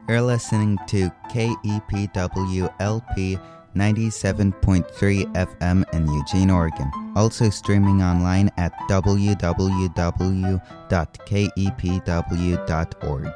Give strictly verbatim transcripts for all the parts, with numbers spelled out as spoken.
You're listening to K E P W L P ninety-seven point three F M in Eugene, Oregon. Also streaming online at w w w dot k e p w dot org.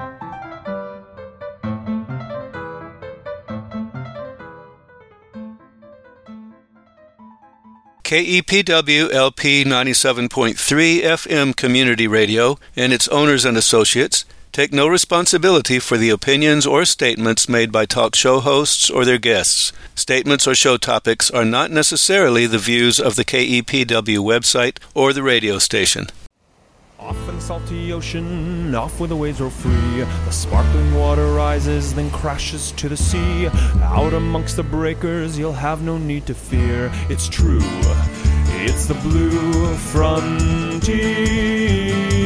K E P W L P ninety-seven point three F M Community Radio and its owners and associates take no responsibility for the opinions or statements made by talk show hosts or their guests. Statements or show topics are not necessarily the views of the K E P W website or the radio station. Off in salty ocean, off where the waves roll free, the sparkling water rises, then crashes to the sea. Out amongst the breakers, you'll have no need to fear. It's true, it's the blue frontier.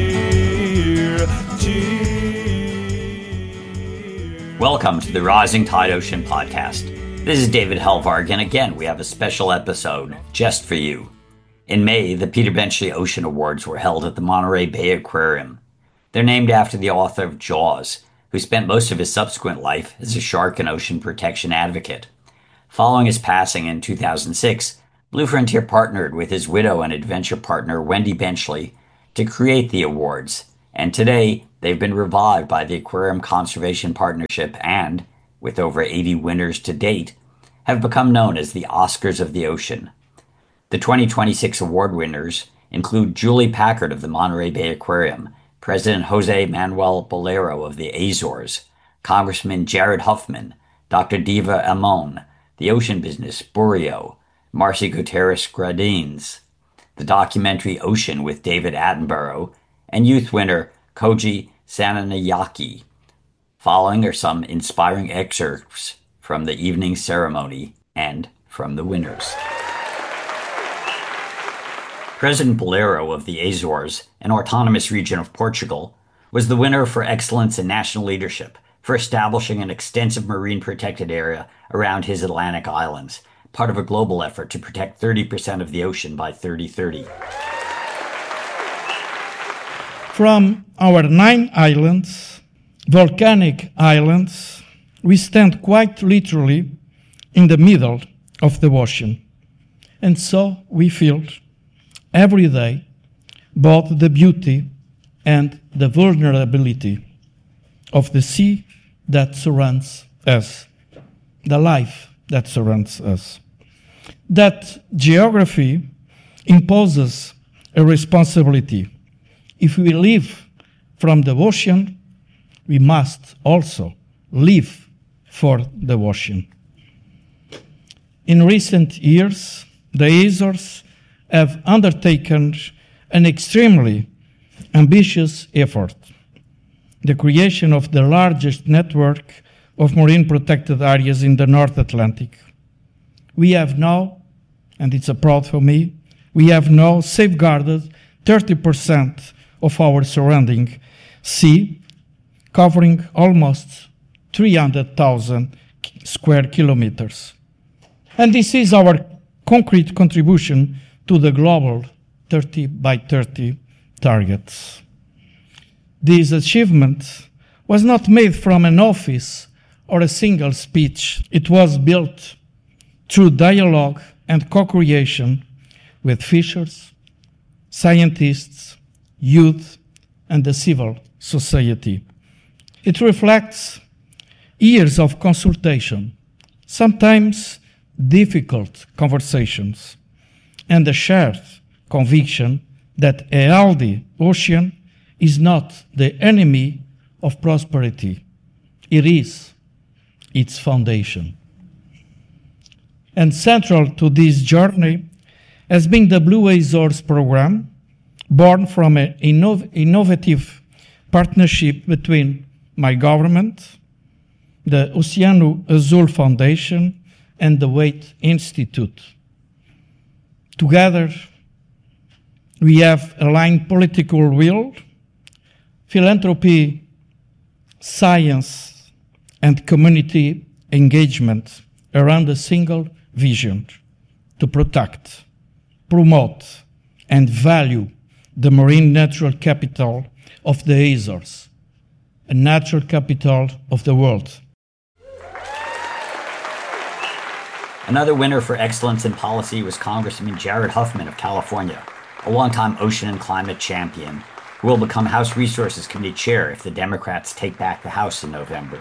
Welcome to the Rising Tide Ocean podcast. This is David Helvarg, and again, we have a special episode just for you. In May, the Peter Benchley Ocean Awards were held at the Monterey Bay Aquarium. They're named after the author of Jaws, who spent most of his subsequent life as a shark and ocean protection advocate. Following his passing in two thousand six, Blue Frontier partnered with his widow and adventure partner Wendy Benchley to create the awards, and today they've been revived by the Aquarium Conservation Partnership and, with over eighty winners to date, have become known as the Oscars of the Ocean. The twenty twenty-six award winners include Julie Packard of the Monterey Bay Aquarium, President Jose Manuel Bolero of the Azores, Congressman Jared Huffman, Doctor Diva Amon, the Ocean Business Burio, Marcy Gutierrez Gradines, the documentary Ocean with David Attenborough, and youth winner Koji Sananayaki. Following are some inspiring excerpts from the evening ceremony and from the winners. President Bolero of the Azores, an autonomous region of Portugal, was the winner for excellence in national leadership for establishing an extensive marine protected area around his Atlantic islands, part of a global effort to protect thirty percent of the ocean by thirty thirty. From our nine islands, volcanic islands, we stand quite literally in the middle of the ocean. And so we feel every day both the beauty and the vulnerability of the sea that surrounds us, the life that surrounds us. That geography imposes a responsibility. If we live from the ocean, we must also live for the ocean. In recent years, the Azores have undertaken an extremely ambitious effort, the creation of the largest network of marine protected areas in the North Atlantic. We have now, and it's a proud for me, we have now safeguarded thirty percent of our surrounding sea, covering almost three hundred thousand square kilometers. And this is our concrete contribution to the global thirty by thirty targets. This achievement was not made from an office or a single speech. It was built through dialogue and co-creation with fishers, scientists, youth, and the civil society. It reflects years of consultation, sometimes difficult conversations, and a shared conviction that a healthy ocean is not the enemy of prosperity. It is its foundation. And central to this journey has been the Blue Azores program, born from an innov- innovative partnership between my government, the Oceano Azul Foundation, and the Waite Institute. Together, we have aligned political will, philanthropy, science, and community engagement around a single vision: to protect, promote, and value the marine natural capital of the Azores, a natural capital of the world. Another winner for excellence in policy was Congressman Jared Huffman of California, a longtime ocean and climate champion, who will become House Resources Committee chair if the Democrats take back the House in November.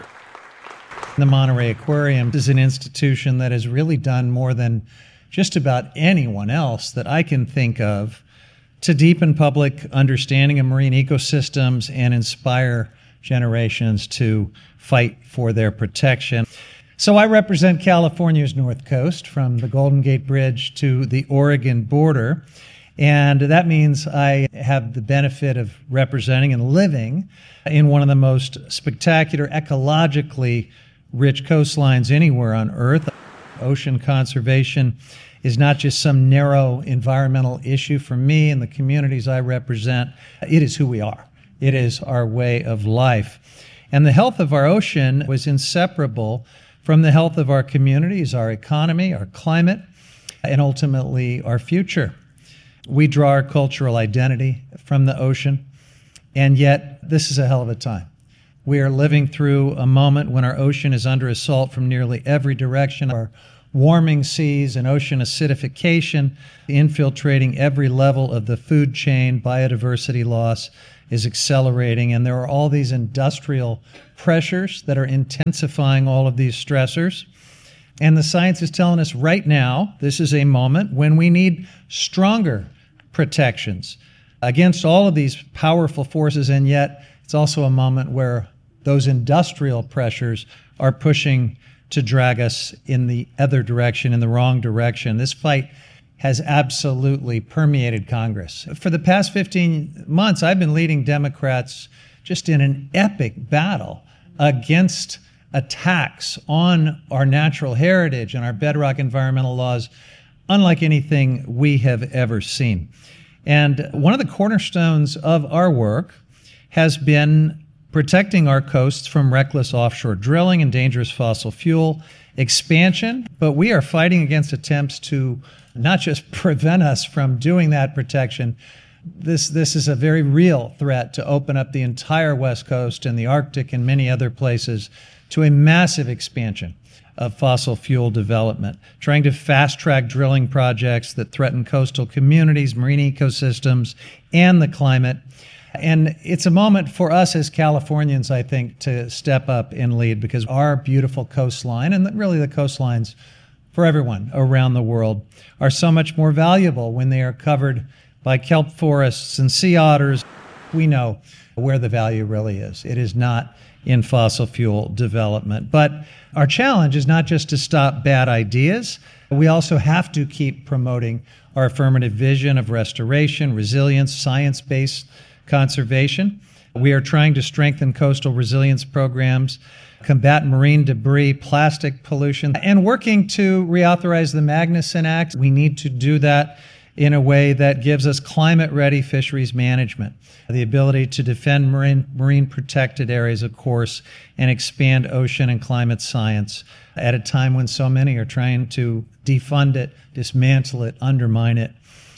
The Monterey Aquarium is an institution that has really done more than just about anyone else that I can think of to deepen public understanding of marine ecosystems and inspire generations to fight for their protection. So I represent California's North Coast, from the Golden Gate Bridge to the Oregon border. And that means I have the benefit of representing and living in one of the most spectacular, ecologically rich coastlines anywhere on Earth. Ocean conservation is not just some narrow environmental issue for me and the communities I represent. It is who we are. It is our way of life. And the health of our ocean was inseparable from the health of our communities, our economy, our climate, and ultimately our future. We draw our cultural identity from the ocean, and yet this is a hell of a time. We are living through a moment when our ocean is under assault from nearly every direction. Our warming seas and ocean acidification infiltrating every level of the food chain. Biodiversity loss is accelerating, and there are all these industrial pressures that are intensifying all of these stressors. And the science is telling us right now, this is a moment when we need stronger protections against all of these powerful forces, and yet it's also a moment where those industrial pressures are pushing to drag us in the other direction, in the wrong direction. This fight has absolutely permeated Congress. For the past fifteen months, I've been leading Democrats just in an epic battle against attacks on our natural heritage and our bedrock environmental laws, unlike anything we have ever seen. And one of the cornerstones of our work has been protecting our coasts from reckless offshore drilling and dangerous fossil fuel expansion. But we are fighting against attempts to not just prevent us from doing that protection. This, this is a very real threat to open up the entire West Coast and the Arctic and many other places to a massive expansion of fossil fuel development, trying to fast-track drilling projects that threaten coastal communities, marine ecosystems, and the climate. And it's a moment for us as Californians, I think, to step up and lead, because our beautiful coastline, and really the coastlines for everyone around the world, are so much more valuable when they are covered by kelp forests and sea otters. We know where the value really is. It is not in fossil fuel development. But our challenge is not just to stop bad ideas. We also have to keep promoting our affirmative vision of restoration, resilience, science-based conservation. We are trying to strengthen coastal resilience programs, combat marine debris, plastic pollution, and working to reauthorize the Magnuson Act. We need to do that in a way that gives us climate-ready fisheries management, the ability to defend marine, marine protected areas, of course, and expand ocean and climate science at a time when so many are trying to defund it, dismantle it, undermine it.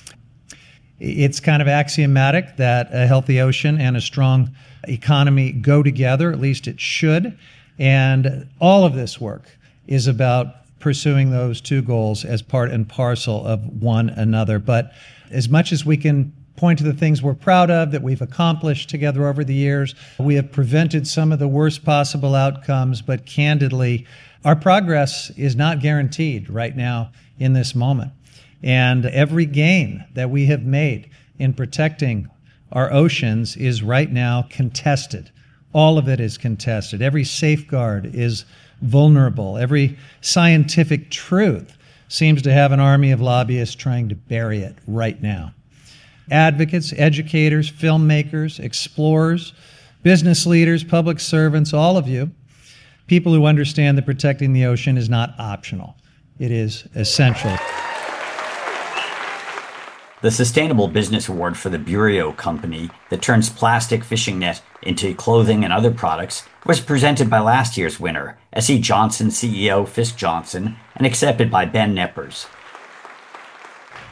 It's kind of axiomatic that a healthy ocean and a strong economy go together, at least it should, and all of this work is about pursuing those two goals as part and parcel of one another. But as much as we can point to the things we're proud of that we've accomplished together over the years, we have prevented some of the worst possible outcomes, but candidly, our progress is not guaranteed right now in this moment. And every gain that we have made in protecting our oceans is right now contested. All of it is contested. Every safeguard is vulnerable. Every scientific truth seems to have an army of lobbyists trying to bury it right now. Advocates, educators, filmmakers, explorers, business leaders, public servants, all of you, people who understand that protecting the ocean is not optional. It is essential. The Sustainable Business Award for the Burio Company that turns plastic fishing net into clothing and other products was presented by last year's winner, S E. Johnson C E O Fisk Johnson, and accepted by Ben Neppers.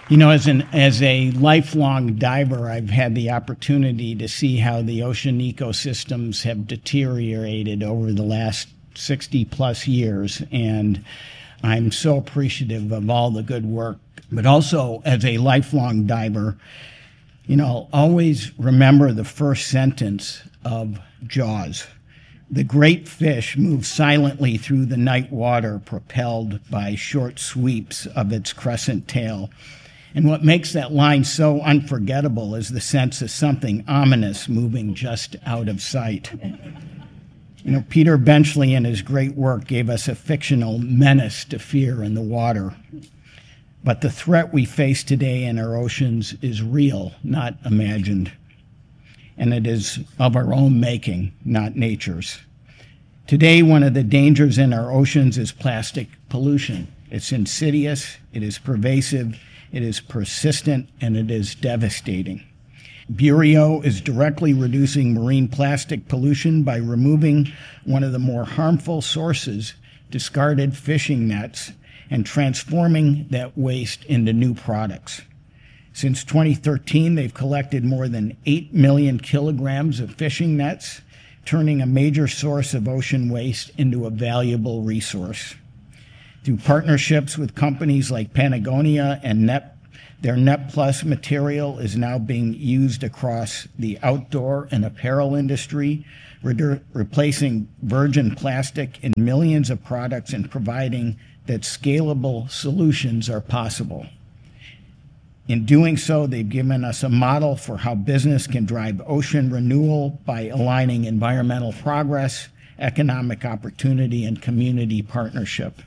You know, as an as a lifelong diver, I've had the opportunity to see how the ocean ecosystems have deteriorated over the last sixty plus years, and I'm so appreciative of all the good work. But also, as a lifelong diver, you know, always remember the first sentence of Jaws. The great fish moves silently through the night water, propelled by short sweeps of its crescent tail. And what makes that line so unforgettable is the sense of something ominous moving just out of sight. You know, Peter Benchley in his great work gave us a fictional menace to fear in the water. But the threat we face today in our oceans is real, not imagined. And it is of our own making, not nature's. Today, one of the dangers in our oceans is plastic pollution. It's insidious, it is pervasive, it is persistent, and it is devastating. Bureo is directly reducing marine plastic pollution by removing one of the more harmful sources, discarded fishing nets, and transforming that waste into new products. Since twenty thirteen, they've collected more than eight million kilograms of fishing nets, turning a major source of ocean waste into a valuable resource. Through partnerships with companies like Patagonia and Net, their Net Plus material is now being used across the outdoor and apparel industry, re- replacing virgin plastic in millions of products and providing that scalable solutions are possible. In doing so, they've given us a model for how business can drive ocean renewal by aligning environmental progress, economic opportunity, and community partnership.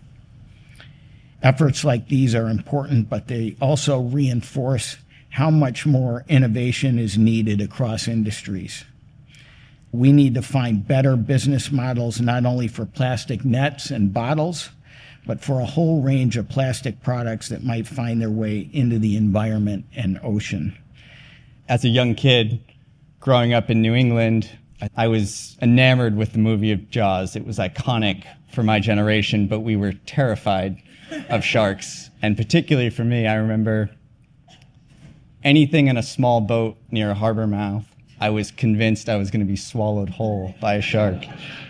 Efforts like these are important, but they also reinforce how much more innovation is needed across industries. We need to find better business models, not only for plastic nets and bottles, but for a whole range of plastic products that might find their way into the environment and ocean. As a young kid growing up in New England, I was enamored with the movie of Jaws. It was iconic for my generation, but we were terrified of sharks. And particularly for me, I remember anything in a small boat near a harbor mouth, I was convinced I was going to be swallowed whole by a shark.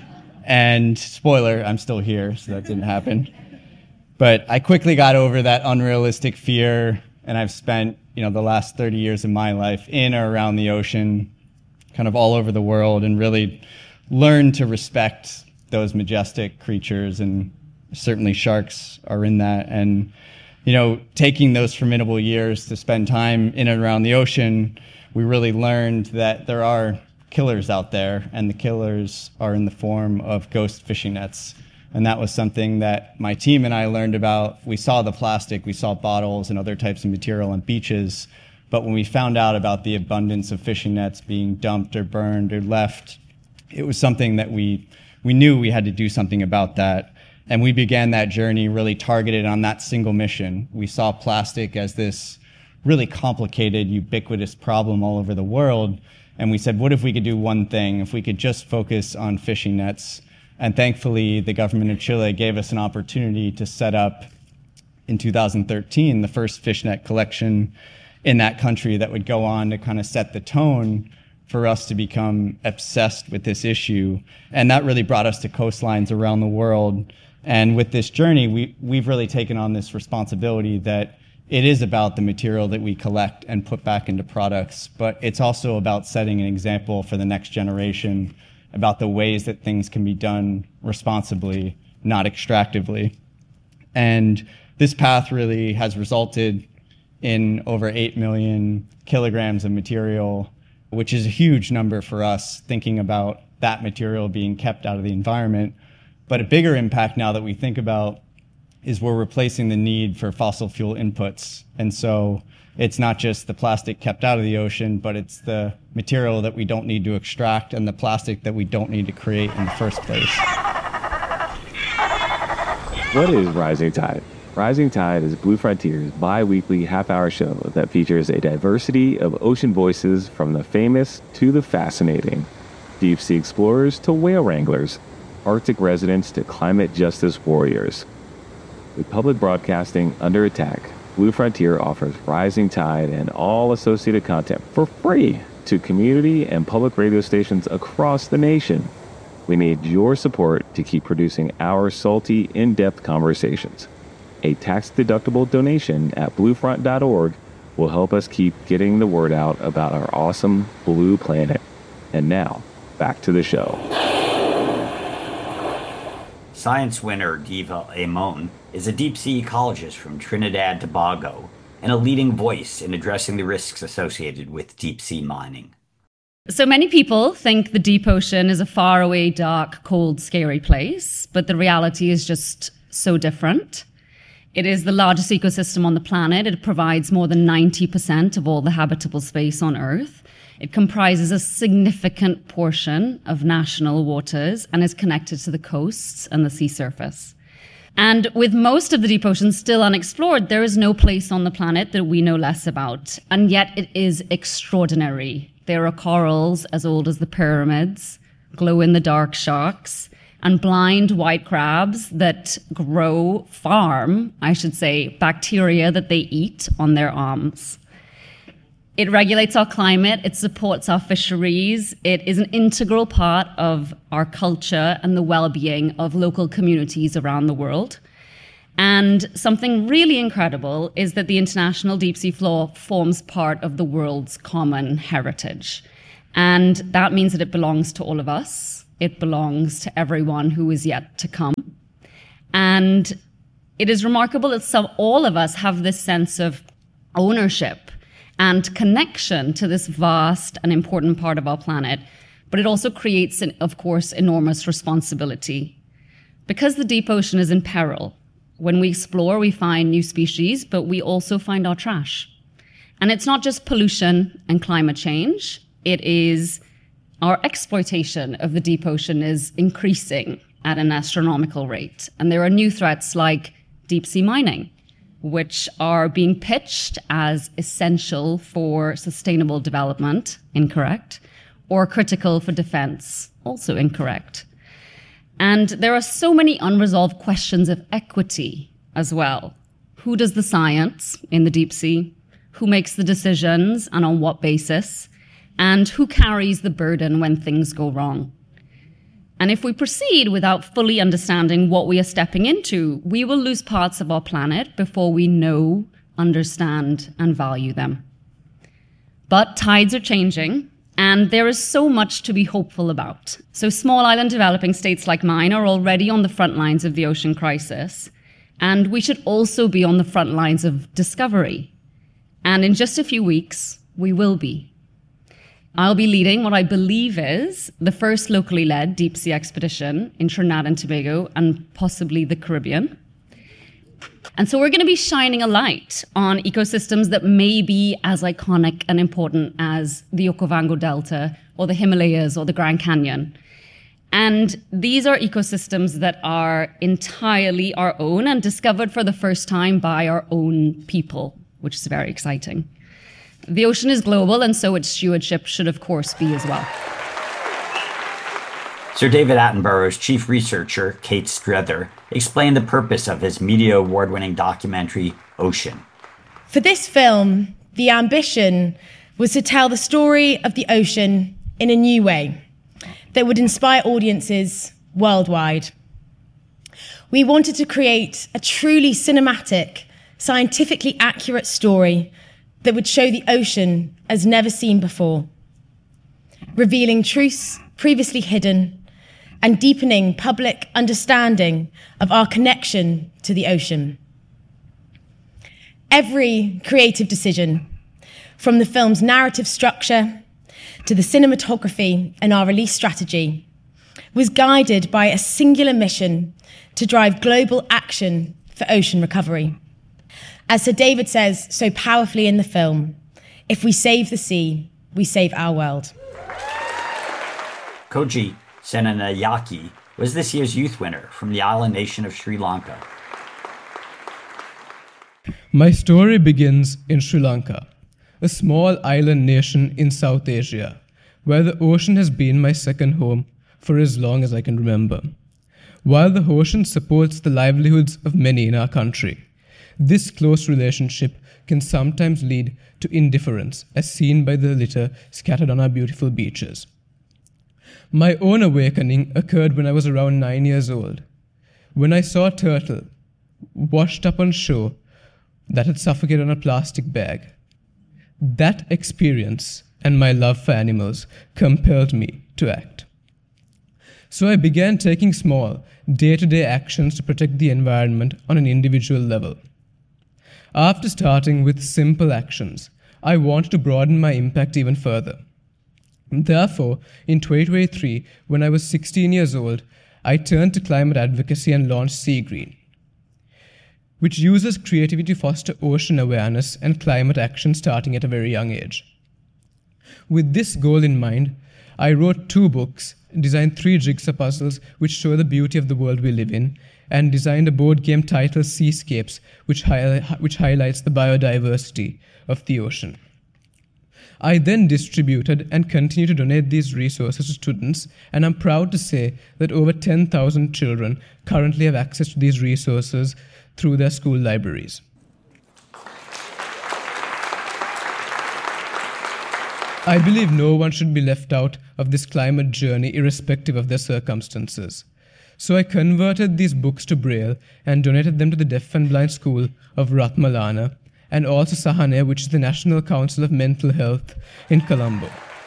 And spoiler, I'm still here, so that didn't happen. But I quickly got over that unrealistic fear, and I've spent, you know, the last thirty years of my life in or around the ocean, kind of all over the world, and really learned to respect those majestic creatures, and certainly sharks are in that. And, you know, taking those formidable years to spend time in and around the ocean, we really learned that there are killers out there, and the killers are in the form of ghost fishing nets. And that was something that my team and I learned about. We saw the plastic, we saw bottles and other types of material on beaches, but when we found out about the abundance of fishing nets being dumped or burned or left, it was something that we we knew we had to do something about that. And we began that journey really targeted on that single mission. We saw plastic as this really complicated, ubiquitous problem all over the world. And we said, what if we could do one thing? If we could just focus on fishing nets. And thankfully, the government of Chile gave us an opportunity to set up, in two thousand thirteen, the first fishnet collection in that country that would go on to kind of set the tone for us to become obsessed with this issue. And that really brought us to coastlines around the world. And with this journey, we, we've really taken on this responsibility that it is about the material that we collect and put back into products, but it's also about setting an example for the next generation about the ways that things can be done responsibly, not extractively. And this path really has resulted in over eight million kilograms of material, which is a huge number for us, thinking about that material being kept out of the environment. But a bigger impact now that we think about is we're replacing the need for fossil fuel inputs. And so it's not just the plastic kept out of the ocean, but it's the material that we don't need to extract and the plastic that we don't need to create in the first place. What is Rising Tide? Rising Tide is Blue Frontier's bi-weekly half-hour show that features a diversity of ocean voices from the famous to the fascinating, deep-sea explorers to whale wranglers, Arctic residents to climate justice warriors. With public broadcasting under attack, Blue Frontier offers Rising Tide and all associated content for free to community and public radio stations across the nation. We need your support to keep producing our salty, in-depth conversations. A tax-deductible donation at bluefront dot org will help us keep getting the word out about our awesome blue planet. And now, back to the show. Science winner Diva Amon is a deep-sea ecologist from Trinidad and Tobago and a leading voice in addressing the risks associated with deep-sea mining. So many people think the deep ocean is a faraway, dark, cold, scary place, but the reality is just so different. It is the largest ecosystem on the planet. It provides more than ninety percent of all the habitable space on Earth. It comprises a significant portion of national waters and is connected to the coasts and the sea surface. And with most of the deep ocean still unexplored, there is no place on the planet that we know less about. And yet it is extraordinary. There are corals as old as the pyramids, glow-in-the-dark sharks, and blind white crabs that grow, farm, I should say, bacteria that they eat on their arms. It regulates our climate, it supports our fisheries, it is an integral part of our culture and the well-being of local communities around the world. And something really incredible is that the international deep sea floor forms part of the world's common heritage. And that means that it belongs to all of us. It belongs to everyone who is yet to come. And it is remarkable that some, all of us have this sense of ownership and connection to this vast and important part of our planet. But it also creates, an, of course, enormous responsibility. Because the deep ocean is in peril, when we explore, we find new species, but we also find our trash. And it's not just pollution and climate change. It is our exploitation of the deep ocean is increasing at an astronomical rate. And there are new threats like deep sea mining, which are being pitched as essential for sustainable development, incorrect, or critical for defense, also incorrect. And there are so many unresolved questions of equity as well. Who does the science in the deep sea? Who makes the decisions and on what basis? And who carries the burden when things go wrong? And if we proceed without fully understanding what we are stepping into, we will lose parts of our planet before we know, understand, and value them. But tides are changing, and there is so much to be hopeful about. So small island developing states like mine are already on the front lines of the ocean crisis, and we should also be on the front lines of discovery. And in just a few weeks, we will be. I'll be leading what I believe is the first locally led deep sea expedition in Trinidad and Tobago and possibly the Caribbean. And so we're going to be shining a light on ecosystems that may be as iconic and important as the Okavango Delta or the Himalayas or the Grand Canyon. And these are ecosystems that are entirely our own and discovered for the first time by our own people, which is very exciting. The ocean is global, and so its stewardship should, of course, be as well. Sir David Attenborough's chief researcher, Kate Strether, explained the purpose of his media award-winning documentary, Ocean. For this film, the ambition was to tell the story of the ocean in a new way that would inspire audiences worldwide. We wanted to create a truly cinematic, scientifically accurate story that would show the ocean as never seen before, revealing truths previously hidden and deepening public understanding of our connection to the ocean. Every creative decision, from the film's narrative structure to the cinematography and our release strategy, was guided by a singular mission to drive global action for ocean recovery. As Sir David says so powerfully in the film, if we save the sea, we save our world. Koji Senanayake was this year's youth winner from the island nation of Sri Lanka. My story begins in Sri Lanka, a small island nation in South Asia, where the ocean has been my second home for as long as I can remember. While the ocean supports the livelihoods of many in our country, this close relationship can sometimes lead to indifference, as seen by the litter scattered on our beautiful beaches. My own awakening occurred when I was around nine years old, when I saw a turtle washed up on shore that had suffocated on a plastic bag. That experience and my love for animals compelled me to act. So I began taking small, day-to-day actions to protect the environment on an individual level. After starting with simple actions, I wanted to broaden my impact even further. Therefore, in twenty twenty-three, when I was sixteen years old, I turned to climate advocacy and launched Sea Green, which uses creativity to foster ocean awareness and climate action starting at a very young age. With this goal in mind, I wrote two books, designed three jigsaw puzzles which show the beauty of the world we live in, and designed a board game titled Seascapes, which, hi- which highlights the biodiversity of the ocean. I then distributed and continue to donate these resources to students, and I'm proud to say that over ten thousand children currently have access to these resources through their school libraries. I believe no one should be left out of this climate journey irrespective of their circumstances. So I converted these books to Braille and donated them to the Deaf and Blind School of Ratmalana, and also Sahane, which is the National Council of Mental Health in Colombo.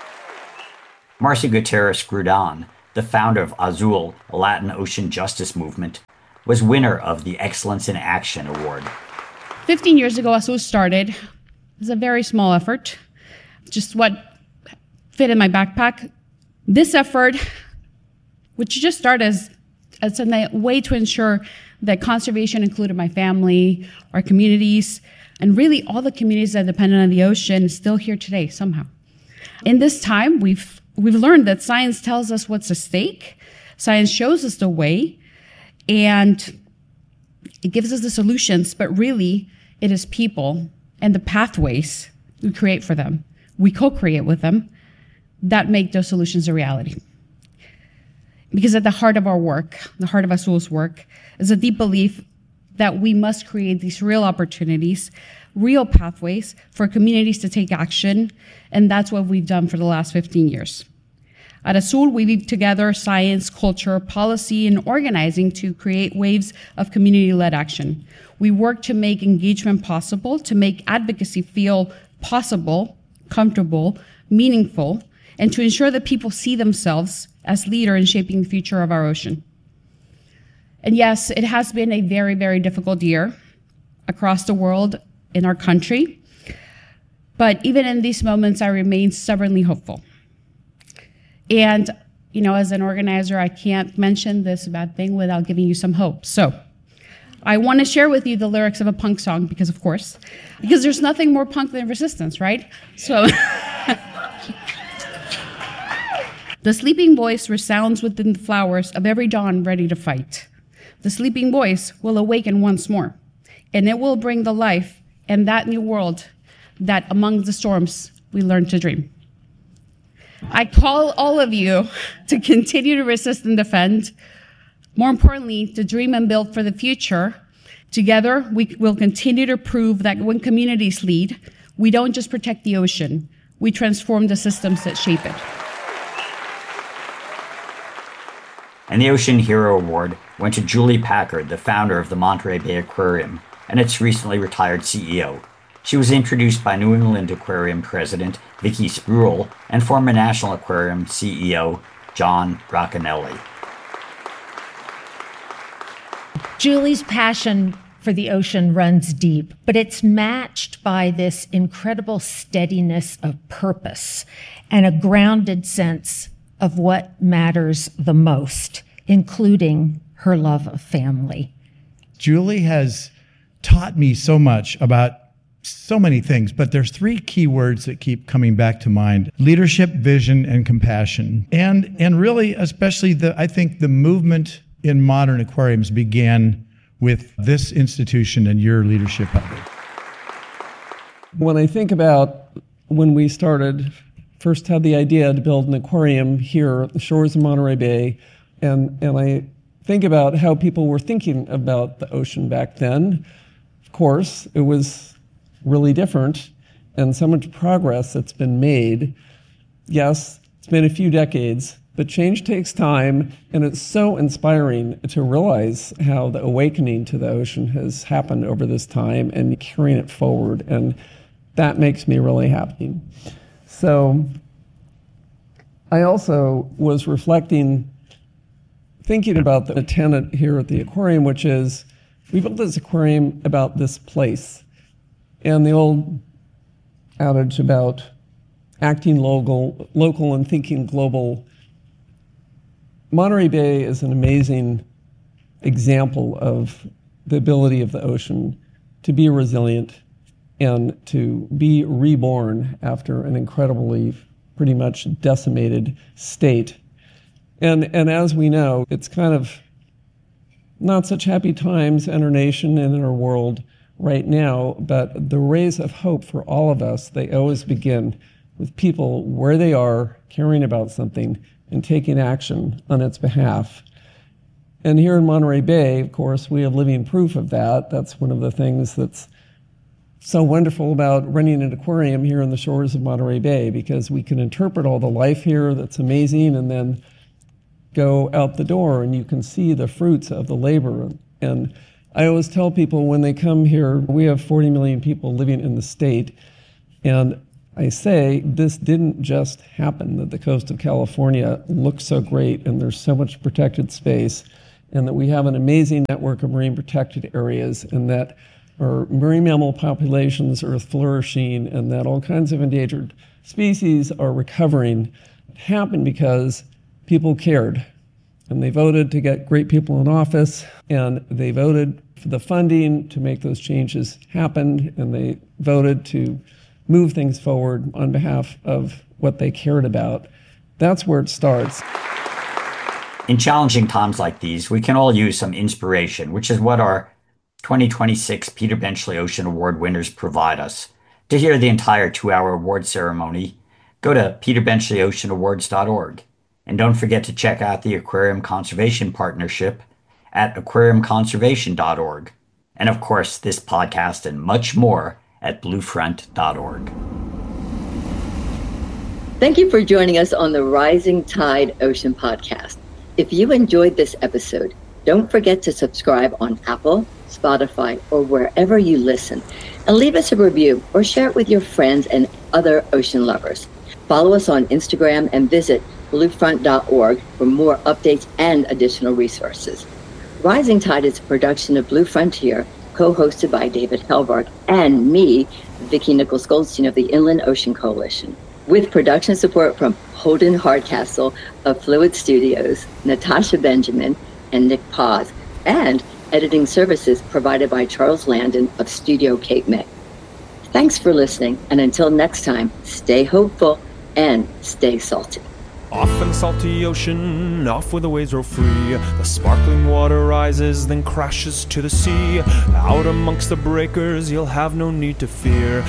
Marcy Gutierrez Grudon, the founder of Azul, a Latin ocean justice movement, was winner of the Excellence in Action Award. fifteen years ago, Azul started. It was a very small effort, just what fit in my backpack. This effort, which just started as, as a way to ensure that conservation included my family, our communities, and really all the communities that depend on the ocean, is still here today somehow. In this time, we've we've learned that science tells us what's at stake. Science shows us the way, and it gives us the solutions, but really it is people and the pathways we create for them, we co-create with them, that make those solutions a reality. Because at the heart of our work, the heart of Azul's work, is a deep belief that we must create these real opportunities, real pathways for communities to take action, and that's what we've done for the last fifteen years. At Azul, we weave together science, culture, policy, and organizing to create waves of community-led action. We work to make engagement possible, to make advocacy feel possible, comfortable, meaningful, and to ensure that people see themselves as leader in shaping the future of our ocean. And yes, it has been a very, very difficult year across the world, in our country. But even in these moments, I remain stubbornly hopeful. And, you know, as an organizer, I can't mention this bad thing without giving you some hope. So I want to share with you the lyrics of a punk song, because, of course, because there's nothing more punk than resistance, right? So the sleeping voice resounds within the flowers of every dawn ready to fight. The sleeping voice will awaken once more, and it will bring the life and that new world that among the storms we learn to dream. I call all of you to continue to resist and defend. More importantly, to dream and build for the future. Together, we will continue to prove that when communities lead, we don't just protect the ocean, we transform the systems that shape it. And the Ocean Hero Award went to Julie Packard, the founder of the Monterey Bay Aquarium, and its recently retired C E O. She was introduced by New England Aquarium President Vicky Spruill and former National Aquarium C E O John Roccanelli. Julie's passion for the ocean runs deep, but it's matched by this incredible steadiness of purpose and a grounded sense of what matters the most, including her love of family. Julie has taught me so much about so many things, but there's three key words that keep coming back to mind: leadership, vision, and compassion. And and really, especially the I think the movement in modern aquariums began with this institution and your leadership of it. When I think about when we started, first had the idea to build an aquarium here at the shores of Monterey Bay, and, and I think about how people were thinking about the ocean back then. of course, it was really different, and so much progress that's been made. Yes, it's been a few decades, but change takes time, and it's so inspiring to realize how the awakening to the ocean has happened over this time and carrying it forward, and that makes me really happy. So I also was reflecting, thinking about the tenet here at the aquarium, which is we built this aquarium about this place. And the old adage about acting local, local and thinking global. Monterey Bay is an amazing example of the ability of the ocean to be resilient and to be reborn after an incredibly, pretty much decimated state. And, and as we know, it's kind of not such happy times in our nation and in our world right now, but the rays of hope for all of us, they always begin with people where they are, caring about something, and taking action on its behalf. And here in Monterey Bay, of course, we have living proof of that. That's one of the things that's so wonderful about running an aquarium here on the shores of Monterey Bay, because we can interpret all the life here that's amazing and then go out the door and you can see the fruits of the labor. And I always tell people when they come here, we have forty million people living in the state, and I say this didn't just happen, that the coast of California looks so great and there's so much protected space, and that we have an amazing network of marine protected areas, and that our marine mammal populations are flourishing, and that all kinds of endangered species are recovering. It happened because people cared, and they voted to get great people in office, and they voted for the funding to make those changes happen, and they voted to move things forward on behalf of what they cared about. That's where it starts. In challenging times like these, we can all use some inspiration, which is what our twenty twenty-six Peter Benchley Ocean Award winners provide us. To hear the entire two-hour award ceremony, go to peter benchley ocean awards dot org. And don't forget to check out the Aquarium Conservation Partnership at aquarium conservation dot org. And of course, this podcast and much more at bluefront dot org. Thank you for joining us on the Rising Tide Ocean Podcast. If you enjoyed this episode, don't forget to subscribe on Apple, Spotify, or wherever you listen, and leave us a review or share it with your friends and other ocean lovers. Follow us on Instagram and visit bluefront dot org for more updates and additional resources. Rising Tide is a production of Blue Frontier, co-hosted by David Helvarg and me, Vicki Nichols Goldstein of the Inland Ocean Coalition, with production support from Holden Hardcastle of Fluid Studios, Natasha Benjamin, and Nick Paz, and editing services provided by Charles Landon of Studio Cape May. Thanks for listening, and until next time, stay hopeful and stay salty. Off in the salty ocean, off where the waves roll free. The sparkling water rises, then crashes to the sea. Out amongst the breakers, you'll have no need to fear.